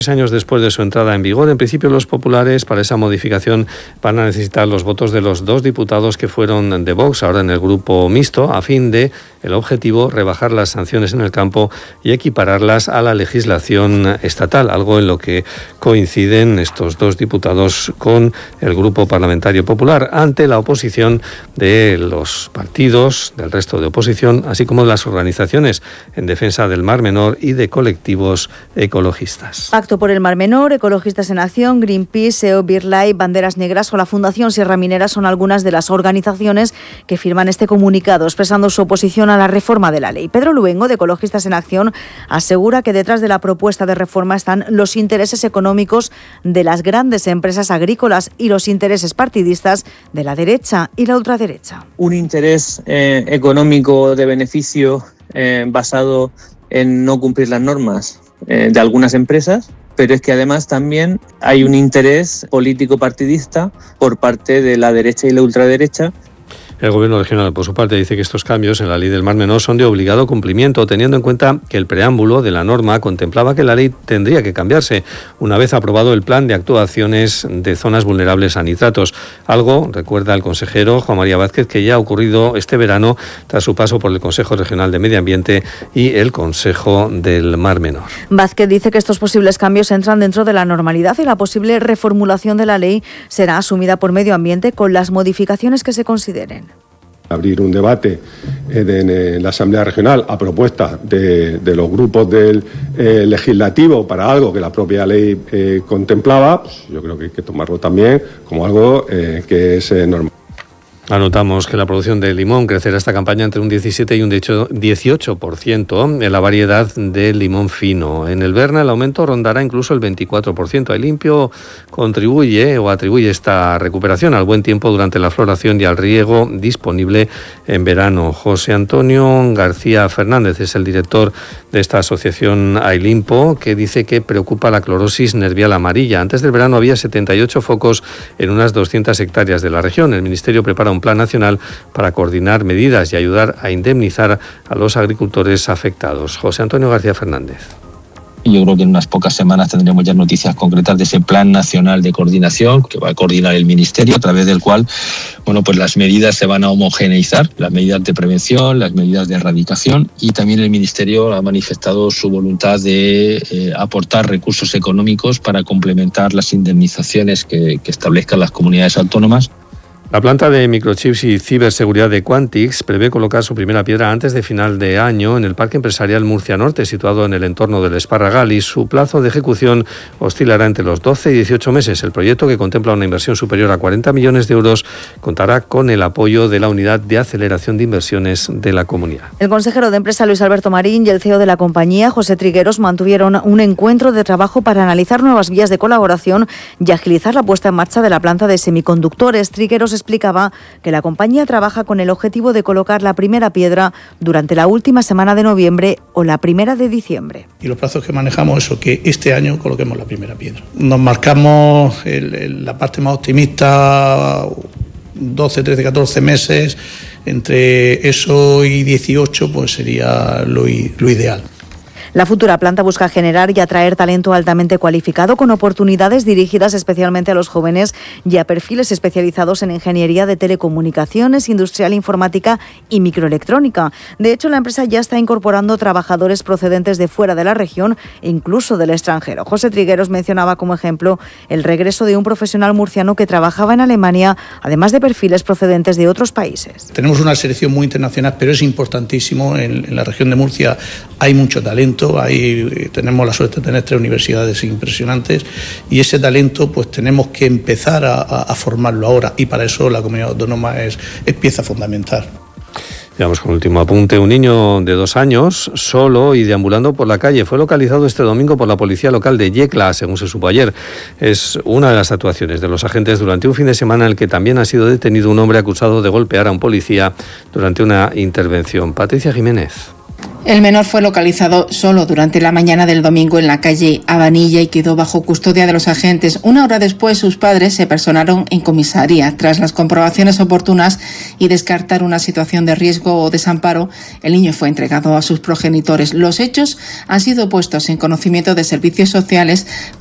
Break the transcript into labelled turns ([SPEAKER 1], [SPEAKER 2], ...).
[SPEAKER 1] Años después de su entrada en vigor, en principio los populares para esa modificación van a necesitar los votos de los 2 diputados que fueron de Vox, ahora en el grupo mixto, a fin de el objetivo rebajar las sanciones en el campo y equipararlas a la legislación estatal, algo en lo que coinciden estos 2 diputados con el grupo parlamentario popular ante la oposición de los partidos, del resto de oposición, así como de las organizaciones en defensa del Mar Menor y de colectivos ecologistas.
[SPEAKER 2] Pacto por el Mar Menor, Ecologistas en Acción, Greenpeace, EO, BirdLife, Banderas Negras o la Fundación Sierra Minera son algunas de las organizaciones que firman este comunicado expresando su oposición a la reforma de la ley. Pedro Luengo, de Ecologistas en Acción, asegura que detrás de la propuesta de reforma están los intereses económicos de las grandes empresas agrícolas y los intereses partidistas de la derecha y la ultraderecha.
[SPEAKER 3] Un interés económico de beneficio basado en no cumplir las normas de algunas empresas, pero es que además también hay un interés político partidista por parte de la derecha y la ultraderecha.
[SPEAKER 1] El Gobierno regional, por su parte, dice que estos cambios en la ley del Mar Menor son de obligado cumplimiento, teniendo en cuenta que el preámbulo de la norma contemplaba que la ley tendría que cambiarse una vez aprobado el plan de actuaciones de zonas vulnerables a nitratos. Algo, recuerda el consejero Juan María Vázquez, que ya ha ocurrido este verano tras su paso por el Consejo Regional de Medio Ambiente y el Consejo del Mar Menor.
[SPEAKER 2] Vázquez dice que estos posibles cambios entran dentro de la normalidad y la posible reformulación de la ley será asumida por Medio Ambiente con las modificaciones que se consideren.
[SPEAKER 4] Abrir un debate en la Asamblea Regional a propuesta de los grupos del legislativo para algo que la propia ley contemplaba, pues yo creo que hay que tomarlo también como algo que es normal.
[SPEAKER 1] Anotamos que la producción de limón crecerá esta campaña entre un 17 y un 18% en la variedad de limón fino. En el Berna el aumento rondará incluso el 24%. El Limpio atribuye esta recuperación al buen tiempo durante la floración y al riego disponible en verano. José Antonio García Fernández es el director de esta asociación Ailimpo, que dice que preocupa la clorosis nervial amarilla. Antes del verano había 78 focos en unas 200 hectáreas de la región. El Ministerio prepara un plan nacional para coordinar medidas y ayudar a indemnizar a los agricultores afectados. José Antonio García Fernández.
[SPEAKER 5] Yo creo que en unas pocas semanas tendremos ya noticias concretas de ese plan nacional de coordinación que va a coordinar el Ministerio, a través del cual pues las medidas se van a homogeneizar, las medidas de prevención, las medidas de erradicación, y también el Ministerio ha manifestado su voluntad de aportar recursos económicos para complementar las indemnizaciones que establezcan las comunidades autónomas.
[SPEAKER 1] La planta de microchips y ciberseguridad de Quantix prevé colocar su primera piedra antes de final de año en el Parque Empresarial Murcia Norte, situado en el entorno del Esparragal, y su plazo de ejecución oscilará entre los 12 y 18 meses. El proyecto, que contempla una inversión superior a 40 millones de euros, contará con el apoyo de la Unidad de Aceleración de Inversiones de la Comunidad.
[SPEAKER 2] El consejero de Empresa, Luis Alberto Marín, y el CEO de la compañía, José Trigueros, mantuvieron un encuentro de trabajo para analizar nuevas vías de colaboración y agilizar la puesta en marcha de la planta de semiconductores. Trigueros explicaba que la compañía trabaja con el objetivo de colocar la primera piedra durante la última semana de noviembre o la primera de diciembre.
[SPEAKER 6] Y los plazos que manejamos es que este año coloquemos la primera piedra. Nos marcamos la parte más optimista, 12, 13, 14 meses. Entre eso y 18 pues sería lo ideal.
[SPEAKER 2] La futura planta busca generar y atraer talento altamente cualificado con oportunidades dirigidas especialmente a los jóvenes y a perfiles especializados en ingeniería de telecomunicaciones, industrial, informática y microelectrónica. De hecho, la empresa ya está incorporando trabajadores procedentes de fuera de la región e incluso del extranjero. José Trigueros mencionaba como ejemplo el regreso de un profesional murciano que trabajaba en Alemania, además de perfiles procedentes de otros países.
[SPEAKER 6] Tenemos una selección muy internacional, pero es importantísimo. En la región de Murcia hay mucho talento. Ahí tenemos la suerte de tener 3 universidades impresionantes y ese talento pues tenemos que empezar a formarlo ahora, y para eso la comunidad autónoma es pieza fundamental.
[SPEAKER 1] Vamos con el último apunte. Un niño de 2 años, solo y deambulando por la calle, fue localizado este domingo por la policía local de Yecla, según se supo ayer. Es una de las actuaciones de los agentes durante un fin de semana en el que también ha sido detenido un hombre acusado de golpear a un policía durante una intervención. Patricia Jiménez.
[SPEAKER 7] El menor fue localizado solo durante la mañana del domingo en la calle Habanilla y quedó bajo custodia de los agentes. Una hora después, sus padres se personaron en comisaría. Tras las comprobaciones oportunas y descartar una situación de riesgo o desamparo, el niño fue entregado a sus progenitores. Los hechos han sido puestos en conocimiento de servicios sociales